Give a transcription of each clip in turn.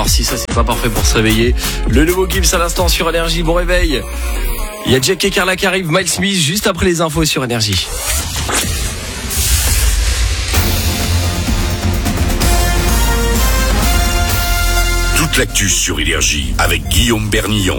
si ça c'est pas parfait pour se réveiller. Le nouveau Gibbs à l'instant sur Énergie, bon réveil. Il y a Jack et Carla qui arrivent, Miles Smith juste après les infos sur Énergie. Toute l'actu sur Énergie avec Guillaume Bernillon.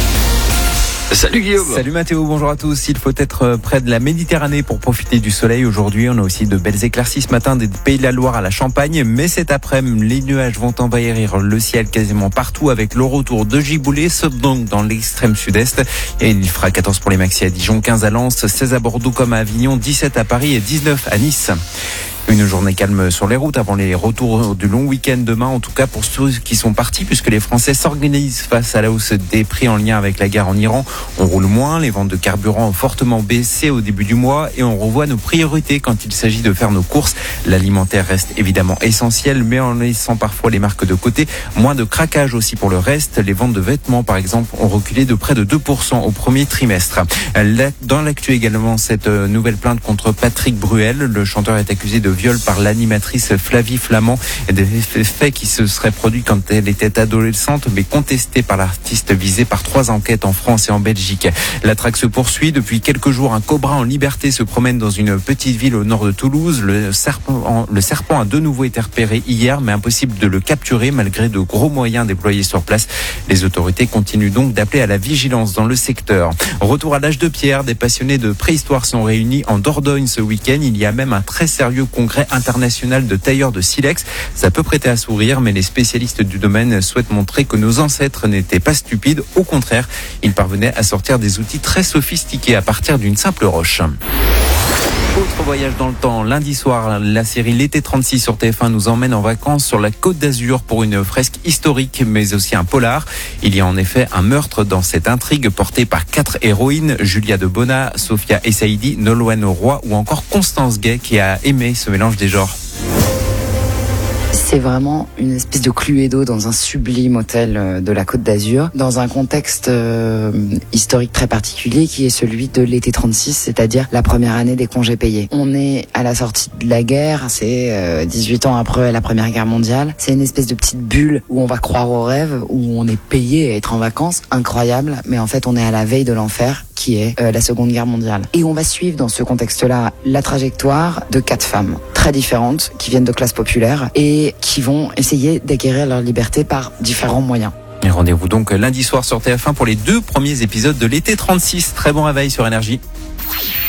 Salut Guillaume. Salut Mathéo, bonjour à tous. Il faut être près de la Méditerranée pour profiter du soleil aujourd'hui. On a aussi de belles éclaircies ce matin des Pays de la Loire à la Champagne. Mais cet après-midi, les nuages vont envahir le ciel quasiment partout avec le retour de giboulées, sauf donc dans l'extrême sud-est. Et il fera 14 pour les maxi à Dijon, 15 à Lens, 16 à Bordeaux comme à Avignon, 17 à Paris et 19 à Nice. Une journée calme sur les routes avant les retours du long week-end demain, en tout cas pour ceux qui sont partis, puisque les Français s'organisent face à la hausse des prix en lien avec la guerre en Iran. On roule moins, les ventes de carburant ont fortement baissé au début du mois et on revoit nos priorités quand il s'agit de faire nos courses. L'alimentaire reste évidemment essentiel, mais en laissant parfois les marques de côté. Moins de craquage aussi pour le reste. Les ventes de vêtements, par exemple, ont reculé de près de 2% au premier trimestre. Dans l'actu également, cette nouvelle plainte contre Patrick Bruel. Le chanteur est accusé de viol par l'animatrice Flavie Flament, des faits qui se seraient produits quand elle était adolescente, mais contestés par l'artiste visé par 3 enquêtes en France et en Belgique. La traque se poursuit. Depuis quelques jours, un cobra en liberté se promène dans une petite ville au nord de Toulouse. Le serpent a de nouveau été repéré hier, mais impossible de le capturer malgré de gros moyens déployés sur place. Les autorités continuent donc d'appeler à la vigilance dans le secteur. Retour à l'âge de pierre, des passionnés de préhistoire sont réunis en Dordogne ce week-end. Il y a même un très sérieux congrès international de tailleurs de silex. Ça peut prêter à sourire, mais les spécialistes du domaine souhaitent montrer que nos ancêtres n'étaient pas stupides. Au contraire, ils parvenaient à sortir des outils très sophistiqués à partir d'une simple roche. Autre voyage dans le temps, lundi soir, la série L'été 36 sur TF1 nous emmène en vacances sur la Côte d'Azur pour une fresque historique, mais aussi un polar. Il y a en effet un meurtre dans cette intrigue portée par 4 héroïnes, Julia de Bona, Sophia Essaidi, Nolwenn Roy ou encore Constance Gay qui a aimé ce mélange des genres. C'est vraiment une espèce de Cluedo dans un sublime hôtel de la Côte d'Azur, dans un contexte historique très particulier qui est celui de l'été 36, c'est-à-dire la première année des congés payés. On est à la sortie de la guerre, c'est 18 ans après la Première Guerre mondiale. C'est une espèce de petite bulle où on va croire au rêve, où on est payé à être en vacances, incroyable, mais en fait on est à la veille de l'enfer qui est la Seconde Guerre mondiale. Et on va suivre dans ce contexte-là la trajectoire de 4 femmes très différentes qui viennent de classes populaires et qui vont essayer d'acquérir leur liberté par différents moyens. Et rendez-vous donc lundi soir sur TF1 pour les 2 premiers épisodes de l'été 36. Très bon réveil sur Énergie.